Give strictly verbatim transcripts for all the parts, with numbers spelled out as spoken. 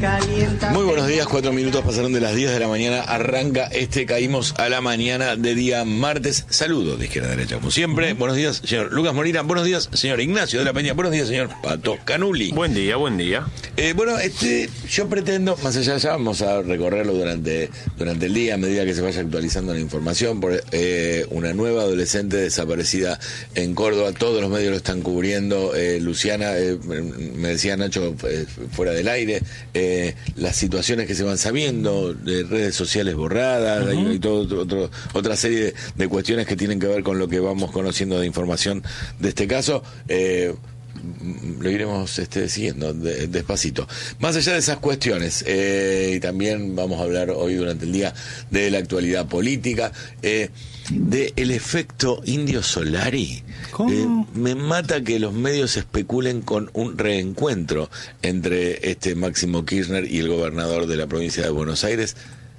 Muy buenos días, cuatro minutos pasaron de las diez de la mañana. Arranca este Caímos a la Mañana de día martes. Saludos de izquierda a derecha, como siempre. Buenos días, señor Lucas Molina. Buenos días, señor Ignacio de la Peña. Buenos días, señor Pato Canuli. Buen día, buen día. Eh, bueno, este, yo pretendo, más allá ya vamos a recorrerlo durante, durante el día, a medida que se vaya actualizando la información, por eh, una nueva adolescente desaparecida en Córdoba. Todos los medios lo están cubriendo. Eh, Luciana, eh, me decía Nacho eh, fuera del aire, eh, las situaciones que se van sabiendo, de redes sociales borradas, uh-huh. y, y todo otro, otro, otra serie de, de cuestiones que tienen que ver con lo que vamos conociendo de información de este caso. Eh, lo iremos este, siguiendo de, despacito. Más allá de esas cuestiones, eh, y también vamos a hablar hoy durante el día de la actualidad política, eh, de el efecto Indio Solari. Eh, me mata que los medios especulen con un reencuentro entre este Máximo Kirchner y el gobernador de la provincia de Buenos Aires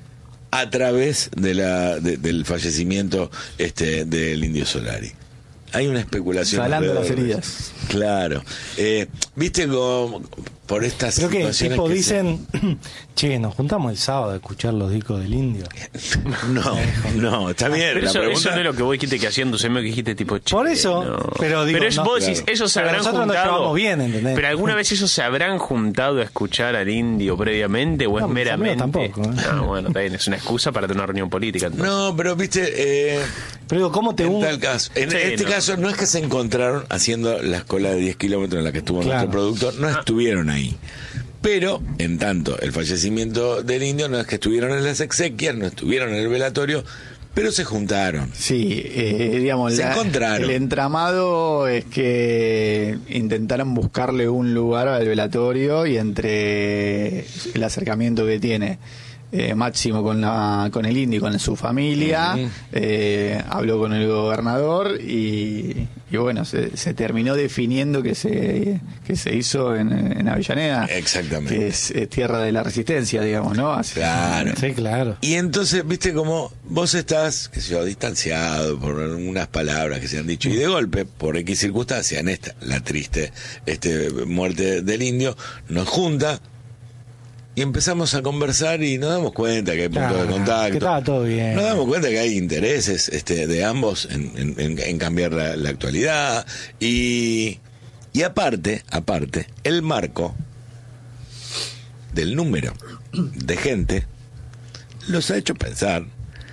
a través de la de, del fallecimiento este del Indio Solari. Hay una especulación. Salando las heridas. Claro. Eh, ¿Viste cómo por estas Creo situaciones que tipo que dicen, se... che, nos juntamos el sábado a escuchar los discos del Indio? No, no, está bien. Pero la eso, pregunta... eso no es lo que vos dijiste que hacían tus amigos que dijiste tipo, che, por eso, no. pero digo, pero es, no, vos claro. decís, ellos se pero habrán nosotros juntado. nos llevamos bien, ¿entendés? Pero alguna vez ellos se habrán juntado a escuchar al Indio previamente o es no, meramente. Tampoco, ¿eh? No, bueno, está bien, es una excusa para tener una reunión política. Entonces. No, pero viste, eh, pero digo, ¿cómo te en un... tal caso, en Sí, este no. caso no es que se encontraron haciendo la escuela de diez kilómetros en la que estuvo Claro. nuestro productor, no estuvieron ahí. Pero, en tanto, el fallecimiento del Indio no es que estuvieron en las exequias, no estuvieron en el velatorio, pero se juntaron. Sí, eh, digamos, Se la, encontraron. el entramado es que intentaron buscarle un lugar al velatorio y entre el acercamiento que tiene eh, Máximo con la con el Indio y con su familia, uh-huh. eh, habló con el gobernador y, y bueno, se, se terminó definiendo que se que se hizo en, en Avellaneda. Exactamente. Que es, es tierra de la resistencia, digamos, ¿no? Así, claro. Sí, claro. Y entonces, viste como vos estás, qué sé yo, distanciado por unas palabras que se han dicho y de golpe, por X circunstancia, en esta, la triste este muerte del Indio, nos junta y empezamos a conversar y nos damos cuenta que hay puntos Claro, de contacto. que estaba todo bien. Nos damos cuenta que hay intereses este, de ambos en, en, en, en cambiar la, la actualidad. Y, y aparte, aparte, el marco del número de gente los ha hecho pensar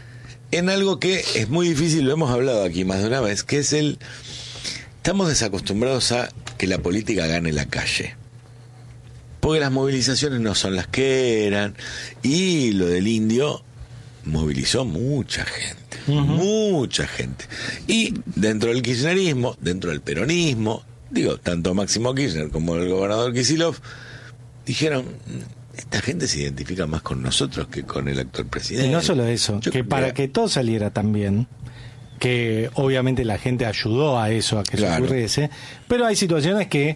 en algo que es muy difícil, lo hemos hablado aquí más de una vez, que es el... Estamos desacostumbrados a que la política gane la calle. Porque las movilizaciones no son las que eran. Y lo del Indio movilizó mucha gente. Uh-huh. Mucha gente. Y dentro del kirchnerismo, dentro del peronismo, digo, tanto Máximo Kirchner como el gobernador Kicillof, dijeron, esta gente se identifica más con nosotros que con el actual presidente. Y no solo eso, Yo que para que todo saliera tan bien, que obviamente la gente ayudó a eso, a que claro. se ocurriese, pero hay situaciones que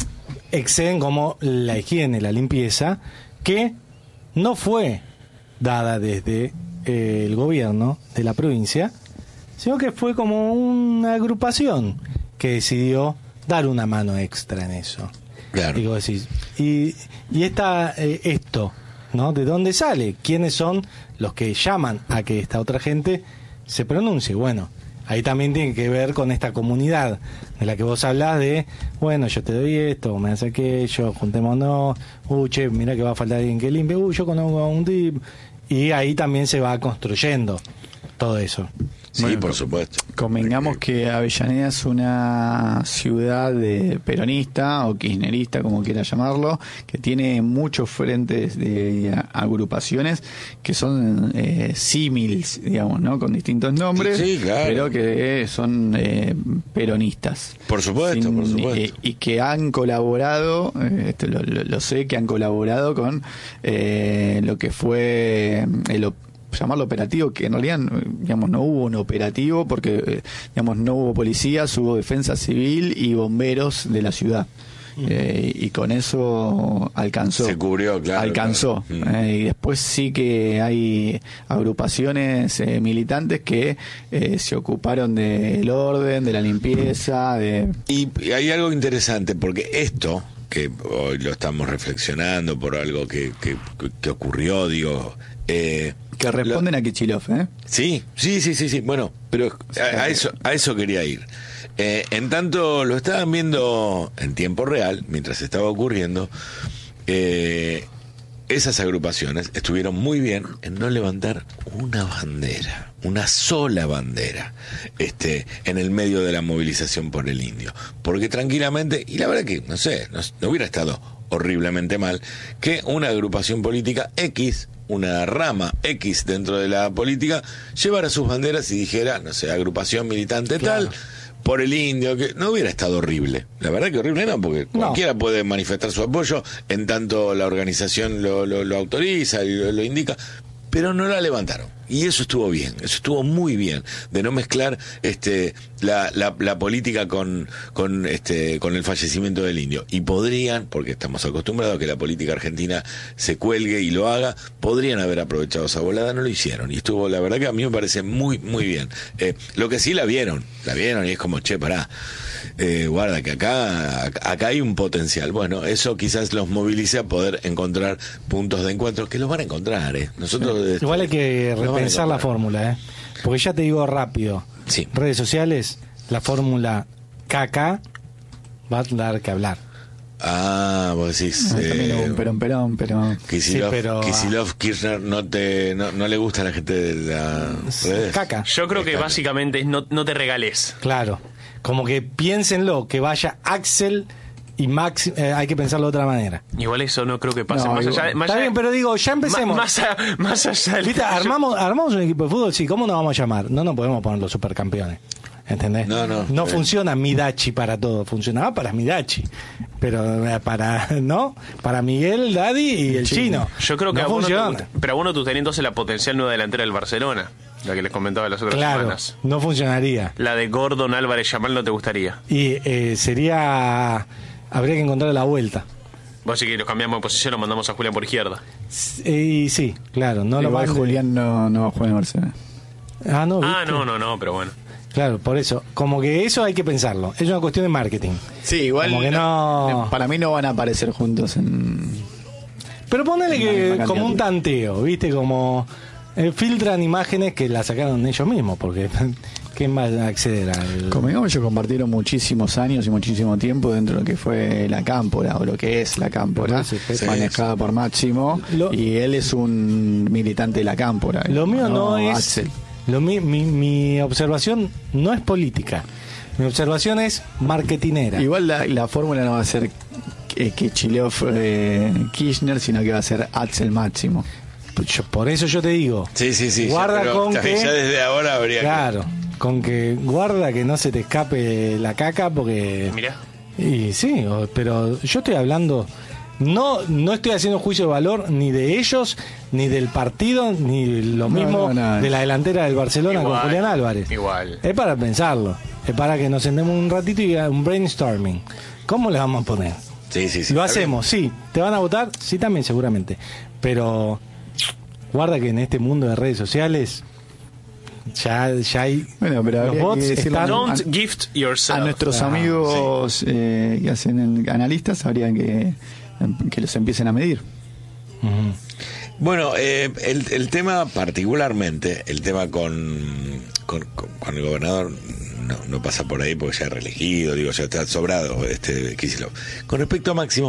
exceden como la higiene, la limpieza, que no fue dada desde eh, el gobierno de la provincia, sino que fue como una agrupación que decidió dar una mano extra en eso. Claro. Digo, decís, y, y esta, eh, esto, ¿no? ¿De dónde sale? ¿Quiénes son los que llaman a que esta otra gente se pronuncie? Bueno, ahí también tiene que ver con esta comunidad de la que vos hablás de, bueno, yo te doy esto, me hace aquello, juntémonos, uy, che, mira que va a faltar alguien que limpie, uy, yo conozco a un tip, y ahí también se va construyendo todo eso. Sí, bueno, por supuesto. Convengamos que Avellaneda es una ciudad de peronista o kirchnerista, como quiera llamarlo, que tiene muchos frentes de agrupaciones que son eh, símiles, digamos, ¿no? Con distintos nombres, sí, claro. pero que son eh, peronistas. Por supuesto, Sin, por supuesto. Eh, y que han colaborado, eh, esto lo, lo, lo sé, que han colaborado con eh, lo que fue el llamarlo operativo, que en realidad, digamos, no hubo un operativo porque, digamos, no hubo policías, hubo defensa civil y bomberos de la ciudad. Eh, y con eso alcanzó. Se cubrió, claro. Alcanzó. Claro. Eh, y después sí que hay agrupaciones eh, militantes que eh, se ocuparon del orden, de la limpieza, de... Y hay algo interesante, porque esto, que hoy lo estamos reflexionando por algo que, que, que ocurrió, digo... Eh, que responden lo, a Kichilov, ¿eh? Sí, sí, sí, sí, sí. Bueno, pero a, a eso a eso quería ir. Eh, en tanto lo estaban viendo en tiempo real, mientras estaba ocurriendo, eh, esas agrupaciones estuvieron muy bien en no levantar una bandera, una sola bandera, este, en el medio de la movilización por el indio. Porque tranquilamente, y la verdad que, no sé, no, no hubiera estado horriblemente mal que una agrupación política X, una rama X dentro de la política, llevara sus banderas y dijera, no sé, agrupación militante claro. tal, por el indio, que no hubiera estado horrible. La verdad que horrible no, porque no. cualquiera puede manifestar su apoyo en tanto la organización lo, lo, lo autoriza y lo, lo indica, pero no la levantaron. Y eso estuvo bien, eso estuvo muy bien, de no mezclar este la, la, la política con, con este con el fallecimiento del indio. Y podrían, porque estamos acostumbrados a que la política argentina se cuelgue y lo haga, podrían haber aprovechado esa volada, no lo hicieron. Y estuvo, la verdad que a mí me parece muy, muy bien. Eh, lo que sí la vieron, la vieron y es como, che, pará, eh, guarda que acá, acá hay un potencial. Bueno, eso quizás los movilice a poder encontrar puntos de encuentro, que los van a encontrar, ¿eh? Nosotros... Sí. Igual hay que pensar la fórmula, ¿eh? Porque ya te digo rápido, sí. Redes sociales, la fórmula K K va a dar que hablar. Ah, vos decís... No, eh, un perón, perón, pero... Kicillof, sí, pero Kicillof, Kirchner, no, te, no, no le gusta a la gente de las redes. Caca. Yo creo que Caca. básicamente es no, no te regales. Claro, como que piénsenlo, que vaya Axel... y Max, eh, hay que pensarlo de otra manera. Igual eso no creo que pase. No, más igual. allá, más Está allá- bien, pero digo, ya empecemos. Más, más, a- más allá del- ¿Viste? Armamos, armamos un equipo de fútbol, sí, ¿cómo nos vamos a llamar? No nos podemos poner los supercampeones. ¿Entendés? No, no. No Eh. funciona Midachi para todo, funcionaba para Midachi. Pero eh, para, ¿no? Para Miguel, Daddy y el chino. Yo creo que no a vos no te funciona. gusta- pero a vos no te gustaría entonces la potencial nueva delantera del Barcelona, la que les comentaba las otras Claro, semanas. no funcionaría. La de Gordon Álvarez Yamal no te gustaría. Y eh, sería... Habría que encontrar la vuelta. Vos sí que nos cambiamos de posición o mandamos a Julián por izquierda. Eh, Y sí, claro, no lo Igual mande- Julián no, no va a jugar en Barcelona. Ah, no, Ah, ¿viste? no, no, no, pero bueno. Claro, por eso. Como que eso hay que pensarlo. Es una cuestión de marketing. Sí, igual Como que no... para mí no van a aparecer juntos en... Pero ponele Una que misma como un candidatura. tanteo, ¿viste? Como eh, filtran imágenes que las sacaron ellos mismos, porque ¿quién va a acceder al...? Como ellos compartieron muchísimos años y muchísimo tiempo dentro de lo que fue la Cámpora, o lo que es la Cámpora, Sí, sí, sí. manejada por Máximo, Lo- y él es un militante de la Cámpora. Lo mío no, es... Axel. Lo mi, mi, mi observación no es política. Mi observación es marketinera. Igual la, la fórmula no va a ser que, que Kichilov eh, Kirchner, sino que va a ser Axel Máximo. Yo- por eso yo te digo... Sí, sí, sí. Guarda ya, pero con ya, que... ya desde ahora habría Claro, con que guarda que no se te escape la caca porque... Mirá. Y sí, o- pero yo estoy hablando... No, no estoy haciendo juicio de valor ni de ellos, ni del partido, ni lo No, mismo no, no. de la delantera del Barcelona Igual, con Julián Álvarez. igual. Es para pensarlo, es para que nos sentemos un ratito y haga un brainstorming. ¿Cómo le vamos a poner? que... Sí, sí, sí. Lo Está bien. hacemos, sí. ¿Te van a votar? Sí, también, seguramente. Pero guarda que en este mundo de redes sociales ya, ya hay... Bueno, pero los habría bots que decirlo están... Don't a- gift yourself. A nuestros Ah, amigos eh, que hacen el- analistas habría que, que los empiecen a medir. Ujú. Bueno, eh, el, el tema particularmente, el tema con, con, con- con el gobernador no, no pasa por ahí porque ya es reelegido, digo, ya está sobrado este Kicillof. Con respecto a Máximo,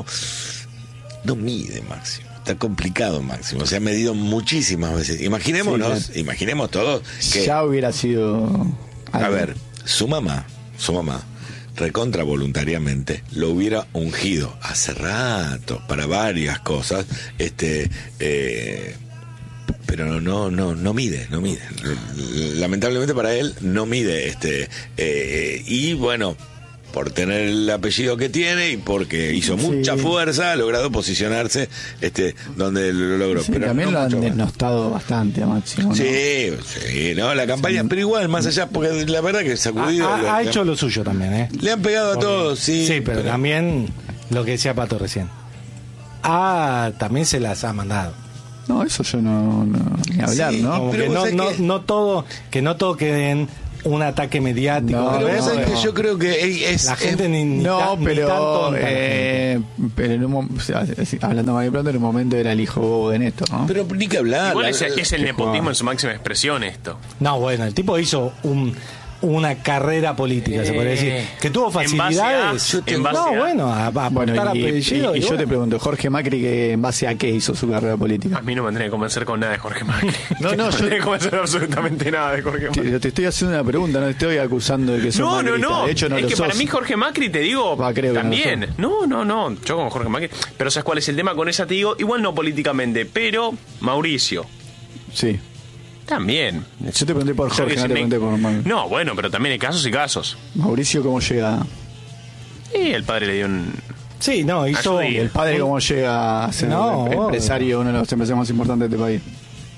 no mide Máximo, está complicado Máximo, se ha medido muchísimas veces. Imaginémonos, Sí, imaginemos todos que... Ya hubiera sido... A algo. ver, su mamá, su mamá, recontra voluntariamente, lo hubiera ungido hace rato para varias cosas, este, eh, pero no, no, no mide, no mide. Lamentablemente para él no mide, este, eh, y bueno, por tener el apellido que tiene y porque hizo Sí. mucha fuerza, ha logrado posicionarse, este, donde lo logró. Sí, pero también no lo han mucho más. denostado bastante a Máximo, ¿no? Sí, sí, no, la campaña, Sí. pero igual, más allá, porque la verdad que Ha, sacudido. ha- lo- ha le- hecho lo suyo también, ¿eh? Le han pegado a Porque- todos, sí. Sí, pero, también lo que decía Pato recién. Ah, también se las ha mandado. No, eso yo no, no ni hablar, Sí, ¿no? Como pero que vos no, sabés no, que- no todo, que no todo quede en un ataque mediático. No, a Pero ver, vos sabés no. que yo creo que es... La gente es- ni, ni No, ta- ni pero, tan tonta la eh, pero en un, mom- o sea, es- hablando más de pronto, en un momento era el hijo bobo de Néstor, ¿no? Pero ni que hablar. Igual la- es, es el que nepotismo jugaba. en su máxima expresión esto. No, bueno, el tipo hizo un, una carrera política, se podría decir. Que tuvo En base facilidades. a- en base no, a- bueno, a, a aportar Bueno, y, apellido. y- y yo bueno. te pregunto, Jorge Macri, que ¿en base a qué hizo su carrera A política? mí no me tendría que convencer con nada de Jorge Macri. No, no, me yo- tendría que convencer absolutamente nada de Jorge Macri. Te, te estoy haciendo una pregunta, no te estoy acusando de que sos No, no, macrista. no. De hecho, no es lo que sos. para mí Jorge Macri, te digo, Va, creo que no también. No, no, no. Yo con Jorge Macri. Pero ¿sabes cuál es el tema con esa? Te digo, igual no políticamente, pero Mauricio. Sí. También. Yo te pregunté por Yo Jorge, que no si te me- pregunté por Macri. No, bueno, pero también hay casos y casos. Mauricio, ¿cómo llega? Y el padre le dio un... Sí, no, hizo. Ayudí. El padre, ¿cómo llega a ser No, em- empresario, uno de los empresarios más importantes de este país?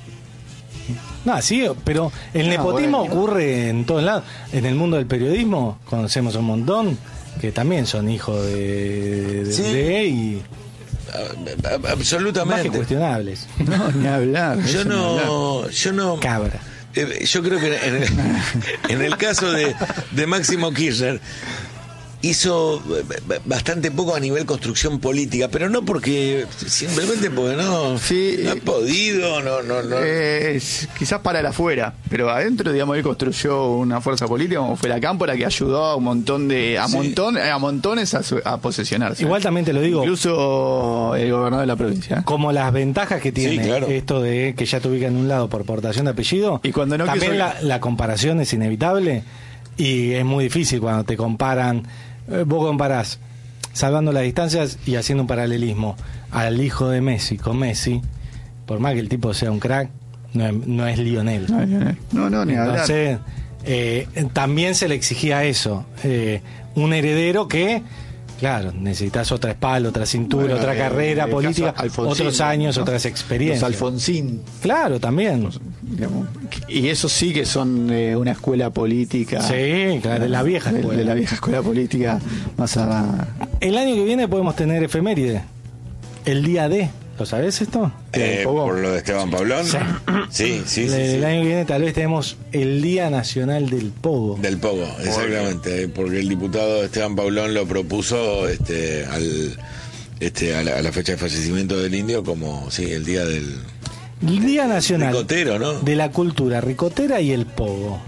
No, sí, pero el Ah, nepotismo bueno. ocurre en todos lados. En el mundo del periodismo conocemos un montón que también son hijos de, de, Sí. de- y a- a- más que absolutamente. cuestionables. No, ni hablar. Yo eso ni hablar. no... Yo no... Cabra. Eh, Yo creo que en el, en el caso de, de Máximo Kirchner hizo eh, bastante poco a nivel construcción política, pero no porque simplemente porque no, Sí. no ha podido, no, no, no. Eh, es- quizás para el afuera, pero adentro, digamos, él construyó una fuerza política como fue la Cámpora que ayudó a un montón de, a Sí. montón, a montones a, su- a posesionarse. Igual también te lo digo, Incluso el gobernador de la provincia. ¿eh? como las ventajas que tiene claro. esto de que ya te ubican en un lado por portación de apellido, Y cuando no también quiso- la, la comparación es inevitable y es muy difícil cuando te comparan. Eh, vos comparás, salvando las distancias y haciendo un paralelismo, al hijo de Messi con Messi, por más que el tipo sea un crack, no es, no es Lionel. No, no, no, ni hablar. Entonces, eh, también se le exigía eso, eh, un heredero que, claro, necesitas otra espalda, otra cintura, Bueno, otra eh, carrera el política, caso Alfonsín, otros años, ¿no? otras Los experiencias. Alfonsín. Claro, también. Digamos, y eso sí que son eh, una escuela política. Sí, claro, de la vieja de, escuela. de la vieja escuela política más a, El año que viene podemos tener efeméride, el día D. ¿Lo sabés esto? Eh, Pogo. por lo de Esteban Pablón. Sí. Sí, sí, sí, el sí. año que viene tal vez tenemos el Día Nacional del Pogo. Del Pogo, exactamente, eh, porque el diputado Esteban Pablón lo propuso este al este a la, a la fecha de fallecimiento del indio como sí, el día del El Día Nacional ricotero, ¿no? de la cultura ricotera y el pogo.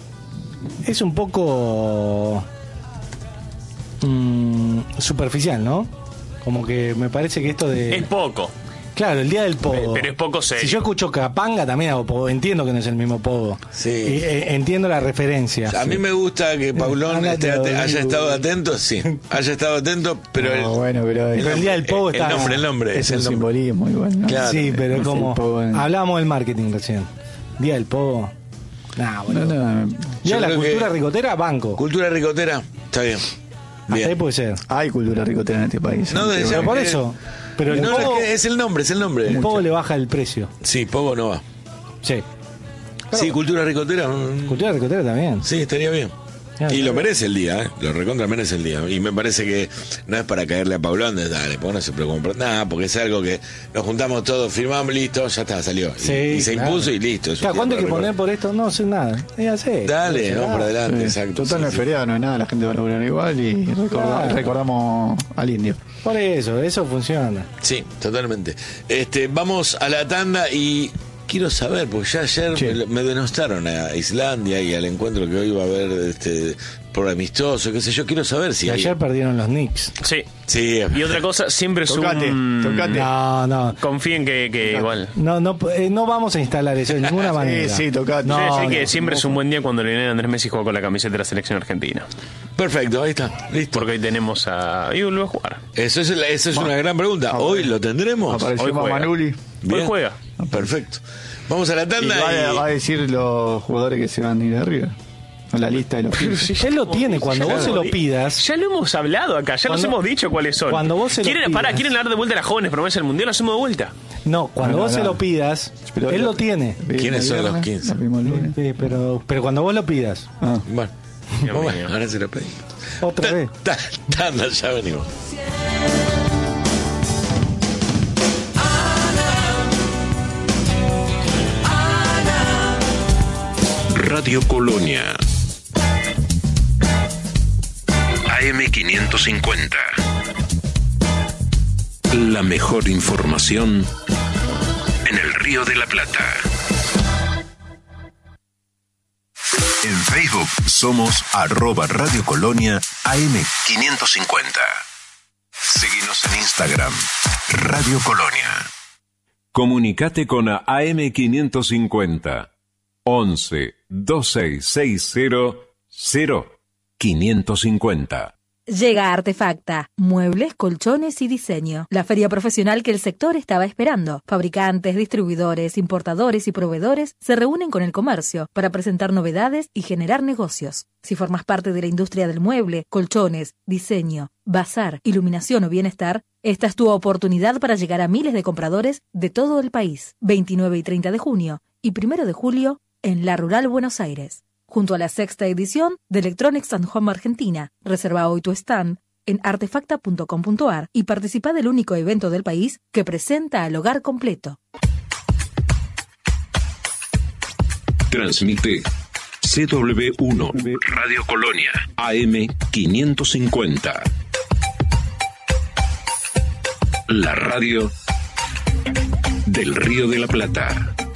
Es un poco mm, superficial, ¿no? Como que me parece que esto de... Es poco. Claro, el día del pogo. Pero es poco serio. Si yo escucho capanga, también hago pogo. Entiendo que no es el mismo pogo. Sí. Y, eh, entiendo la referencia. A mí me gusta que Pablón Ándate esté a ate- dormir, haya estado boludo. atento, sí, haya estado atento, pero No, el, bueno, pero Pero el día del pogo el está... nombre, el nombre, es es el el nombre. simbolismo igual, ¿no? Claro. Sí, pero Es como... el pogo en- Hablábamos del marketing recién. Día del pogo... Nah, No, boludo. no, Día Yo de la creo cultura que- ricotera, banco. Cultura ricotera, está bien. Hasta ahí Bien. puede ser. hay cultura ricotera en este país. No, de- Pero ya por que- eso. Pero el No, no, pogo, es, que es el nombre, es el nombre. el pogo le baja el precio. Sí, Pogo no va. Sí. Sí, cultura ricotera. mm, Cultura ricotera también. Sí, estaría bien. Claro, Y lo claro. merece el día, ¿eh? Lo recontra merece el día. Y me parece que no es para caerle a Pablón de dale, pues no se preocupen por nada, porque es algo que nos juntamos todos, firmamos, listo, ya está, salió. Y- Sí, y, se claro. impuso y listo. es un Claro, día ¿cuánto hay para que poner recordar. por esto? No sé nada. Eh, hace. Dale, No no, sé por nada. adelante, Sí. exacto. Total, sí, no es sí. feriado, no es nada, la gente va a laburar igual y recorda- Claro. recordamos al indio. Por eso, eso funciona. Sí, totalmente. Este, vamos a la tanda y quiero saber, porque ya ayer Sí. me, me denostaron a Islandia y al encuentro que hoy va a haber este, por amistoso, qué sé yo. Quiero saber si Y hay- ayer perdieron los Knicks. Sí. Sí, Y otra cosa, siempre es Tocate, un... tocate. No, no. Confíen que, que igual. No, no, eh, no vamos a instalar eso de ninguna manera. sí, tocate. No, Quiero decir no. que siempre es un buen día cuando Lionel Andrés Messi juega con la camiseta de la selección argentina. perfecto, ahí está, listo. Porque hoy tenemos a... Y vuelve a jugar. Eso es, la- eso es una gran pregunta. ¿Hoy lo tendremos? Apareció Hoy juega. Manuli. Bien. Hoy juega. Perfecto. Vamos a la Y tanda va, a- y... va a decir los jugadores que se van a ir de arriba. A la lista de los quince. Él lo tiene, cuando Ya vos se lo di- pidas. Ya lo hemos hablado acá, ya Cuando- nos hemos dicho cuáles son. cuando vos se lo ¿Quieren, pidas- pará, ¿quieren dar de vuelta a las jóvenes promesas del mundial? Lo hacemos de vuelta. No, cuando No, no, vos se no. lo pidas, Pero él la- lo tiene. vimos ¿Quiénes el son los viernes, quince? la vimos el lunes. Sí, pero, pero cuando vos lo pidas, Ah. Bueno, Dios bueno, mío. ahora se lo pedimos. otra vez. Ta- Tanda, ya venimos. Radio Colonia quinientos cincuenta. La mejor información en el Río de la Plata. En Facebook somos arroba Radio Colonia A M quinientos cincuenta. Seguinos en Instagram, Radio Colonia. Comunicate con A M quinientos cincuenta. once, veintiséis sesenta, cero, quinientos cincuenta. Llega Artefacta, muebles, colchones y diseño. La feria profesional que el sector estaba esperando. Fabricantes, distribuidores, importadores y proveedores se reúnen con el comercio para presentar novedades y generar negocios. Si formas parte de la industria del mueble, colchones, diseño, bazar, iluminación o bienestar, esta es tu oportunidad para llegar a miles de compradores de todo el país. veintinueve y treinta de junio y primero de julio en La Rural, Buenos Aires. Junto a la sexta edición de Electronics and Home Argentina. Reserva hoy tu stand en artefacta punto com punto a r y participa del único evento del país que presenta al hogar completo. Transmite C W uno Radio Colonia A M quinientos cincuenta. La radio del Río de la Plata.